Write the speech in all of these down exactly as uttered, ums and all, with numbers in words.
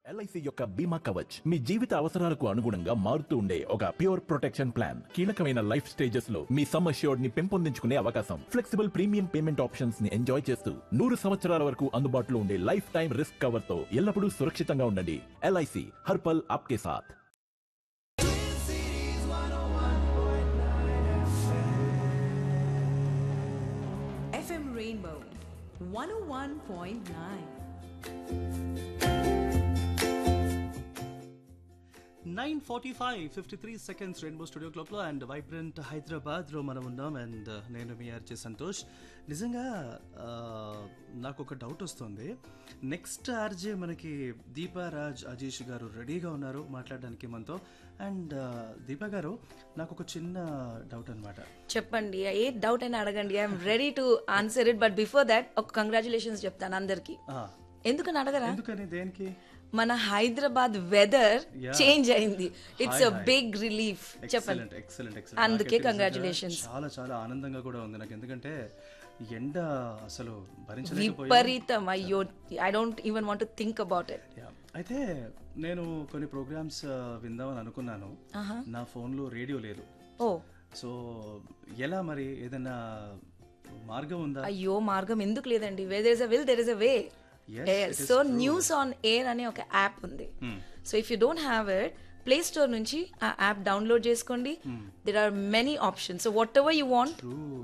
LIC యొక్క బీమా కవచ్ మీ జీవిత అవసరాలకు అనుగుణంగా మారుతూ ఉండే ఒక ప్యూర్ ప్రొటెక్షన్ ప్లాన్. కీలకమైన లైఫ్ స్టేజెస్ లో మీ సమ్ అష్యూర్డ్ ని పెంపొందించుకునే అవకాశం, ఫ్లెక్సిబుల్ ప్రీమియం పేమెంట్ ఆప్షన్స్ ని ఎంజాయ్ చేస్తూ నూరు సంవత్సరాల వరకు అందుబాటులో ఉండే లైఫ్ టైం రిస్క్ కవర్ తో ఎల్లప్పుడూ సురక్షితంగా ఉండండి. ఎల్ఐసి హర్పల్ ఆప్కే సాథ్. FM Rainbow one oh one point nine. Nine forty five fifty three seconds rainbow studio క్లాక్లో అండ్ వైబ్రెంట్ హైదరాబాద్లో మనం ఉన్నాం. అండ్ నేను మీ ఆర్జే సంతోష్. నిజంగా నాకు ఒక డౌట్ వస్తుంది. నెక్స్ట్ ఆర్జే మనకి దీపా రాజ్ అజీష్ గారు రెడీగా ఉన్నారు మాట్లాడడానికి మనతో. అండ్ దీపా గారు, నాకు ఒక చిన్న డౌట్ అనమాట. చెప్పండి, ఏ డౌట్ అయినా అడగండి. I'm ready to answer it. But before that ఒక కంగ్రాచులేషన్స్ చెప్తాను అందరికి. ఎందుకని అడగరా? ఎందుకని, దేనికి? మన హైదరాబాద్ వెదర్ చేంజ్ అయింది. It's a big relief. చెప్పండి. అందుకే కంగ్రాచులేషన్స్. చాలా చాలా ఆనందంగా కూడా ఉంది నాకు. ఎందుకంటే ఎండ అసలు భరించలేకపోయాను, విపరీతం. అయ్యో, I don't even want to think about it. అయితే నేను కొన్ని ప్రోగ్రామ్స్ విందామని అనుకున్నాను. నా ఫోన్లో రేడియో లేదు. ఓ, సో ఎలా మరి, ఏదైనా మార్గం ఉందా? అయ్యో, మార్గం ఎందుకు లేదండి. Wear there is a will there is a way. So news on air అనే ఒక యాప్ ఉంది. So if you don't have it, play store నుంచి ఆ యాప్ డౌన్లోడ్ చేసుకోండి. There are many options. So what ever you want.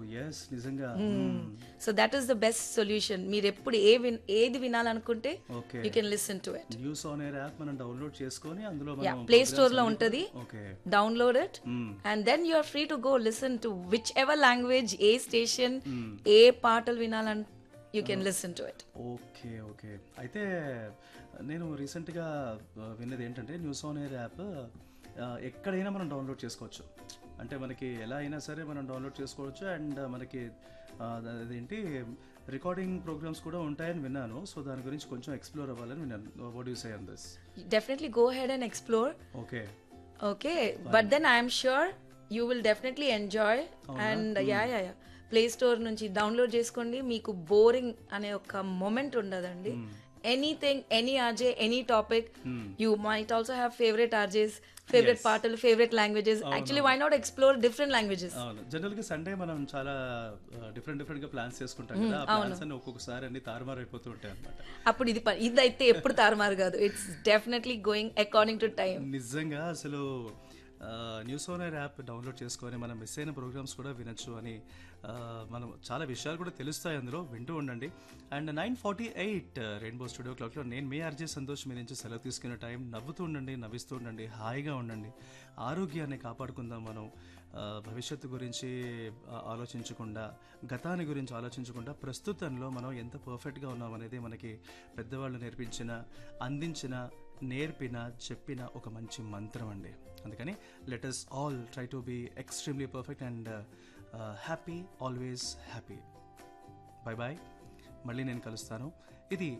So that is the best solution. మీరు ఎప్పుడు ఏ win ఏది వినాలనుకుంటే you can listen to it. News on air app మనం download చేసుకొని అందులో play store లో ఉంటది. Download it and then you are free to go listen to which ever language, A station, ఏ పాటలు వినాలంటే you can listen to it. Okay okay. అయితే నేను రీసెంట్గా విన్నది ఏంటంటే, న్యూస్ ఆన్ ఎయిర్ యాప్ ఎక్కడైనా మనం డౌన్లోడ్ చేసుకోవచ్చు. అంటే మనకి ఎలా అయినా సరే మనం డౌన్లోడ్ చేసుకోవచ్చు. అండ్ మనకి అదేంటి రికార్డింగ్ ప్రోగ్రామ్స్ కూడా ఉంటాయని విన్నాను. సో దాని గురించి కొంచెం ఎక్స్ప్లోర్ అవ్వాలని విన్నాను. What you say on this? Definitely go head and explore. Okay okay, but then I'm sure you will definitely enjoy. And yeah yeah yeah play store నుంచి డౌన్లోడ్ చేసుకోండి. మీకు బోరింగ్ అనే ఒక మొమెంట్ ఉండదండి. Anything, any RJ, any topic. You might also have favourite RJs, favourite పాటలు, favourite languages. Actually why not explore different languages? General గా Sunday మనం చాలా డిఫరెంట్ డిఫరెంట్ గా ప్లాన్స్ చేసుకుంటాం కదా. ఆ ప్లాన్స్ అన్ని ఒక్కొక్కసారి అన్ని తారుమారు అయిపోతూ ఉంటాయి అన్నమాట. అప్పుడు ఇది ఇదైతే ఎప్పుడు తారుమారు కాదు. It's definitely going according to time. నిజంగా అసలు news on air app download చేసుకొని మనం మిస్ అయిన ప్రోగ్రామ్స్ కూడా వినొచ్చు అని మనం చాలా విషయాలు కూడా తెలుస్తాయి అందులో. వింటూ ఉండండి. And nine forty eight rainbow studio క్లాక్లో నేను మీ ఆర్జే సంతోష్ మీ నుంచి సెలవు తీసుకునే టైం. నవ్వుతూ ఉండండి, నవ్విస్తూ ఉండండి, హాయిగా ఉండండి. ఆరోగ్యాన్ని కాపాడుకుందాం మనం. భవిష్యత్తు గురించి ఆలోచించకుండా, గతాన్ని గురించి ఆలోచించకుండా ప్రస్తుతంలో మనం ఎంత పర్ఫెక్ట్గా ఉన్నాం అనేది మనకి పెద్దవాళ్ళు నేర్పించిన, అందించిన, నేర్పిన, చెప్పిన ఒక మంచి మంత్రం అండి. అందుకని let us all try to be extremely perfect and happy, always happy. Bye bye. మళ్ళీ నేను కలుస్తాను. ఇది